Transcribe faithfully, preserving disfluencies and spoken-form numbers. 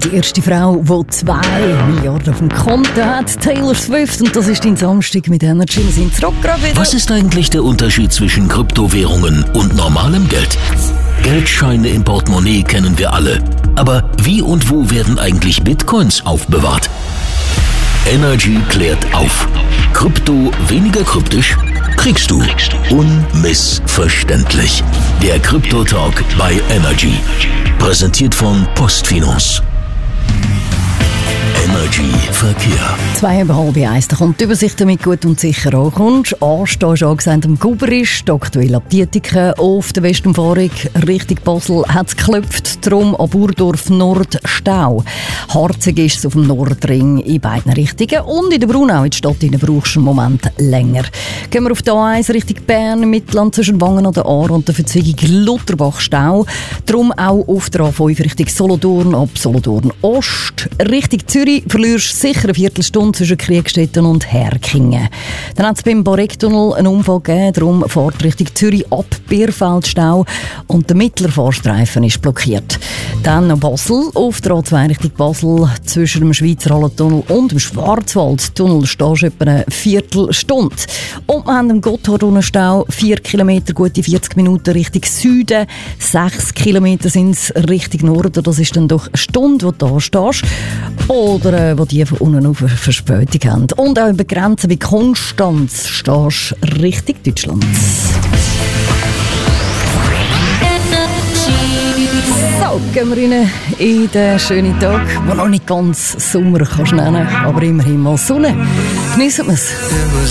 Die erste Frau, die zwei Milliarden auf dem Konto hat, Taylor Swift. Und das ist dein Samstag mit Energy. Wir sind zurück gerade wieder. Was ist eigentlich der Unterschied zwischen Kryptowährungen und normalem Geld? Geldscheine im Portemonnaie kennen wir alle. Aber wie und wo werden eigentlich Bitcoins aufbewahrt? Energy klärt auf. Krypto weniger kryptisch? Kriegst du. Unmissverständlich. Der Krypto-Talk bei Energy. Präsentiert von Postfinance. Energy Verkehr. Zwei über halb eins, da kommt die Übersicht, damit gut und sicher ankommst. Anstehen ist angesagt am Guberisch, aktuell ab Dietiken auf der Westumfahrung Richtung Basel hat es geklopft, darum ab Urdorf Nord Stau. Harzig ist es auf dem Nordring in beiden Richtungen und in der Brunau in der Stadt brauchst du einen Moment länger. Gehen wir auf die A eins Richtung Bern, im Mittelland zwischen Wangen an der Aar und der Verzweigung Lutherbach Stau. Darum auch auf der A fünf Richtung Solothurn, ab Solothurn Ost. Richtung Zürich verlierst sicher eine Viertelstunde zwischen Kriegstetten und Herkingen. Dann hat es beim Borektunnel einen Unfall gegeben, darum fährt Richtung Zürich ab Bierfeld Stau und der mittlere Fahrstreifen ist blockiert. Dann noch Basel, auf der A zwei Richtung Basel zwischen dem Schweizer Hallentunnel und dem Schwarzwaldtunnel stehst du etwa eine Viertelstunde. Und wir haben den Gotthardunenstau, vier Kilometer, gute vierzig Minuten Richtung Süden, sechs Kilometer sind es Richtung Norden, das ist dann doch eine Stunde, wo du da stehst. Oder äh, wo die von unten auf eine Verspätung haben. Und auch über Grenzen wie Konstanz stehst du Richtung Deutschland. So, gehen wir rein in den schönen Tag, der noch nicht ganz Sommer kannst nennen, aber immerhin mal Sonne. Geniessen wir es.